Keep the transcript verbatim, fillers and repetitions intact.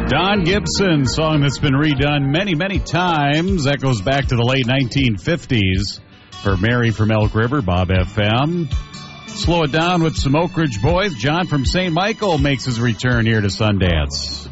Don Gibson, song that's been redone many, many times. That goes back to the late nineteen fifties for Mary from Elk River, Bob F M. Slow it down with some Oak Ridge Boys. John from Saint Michael makes his return here to Sundance.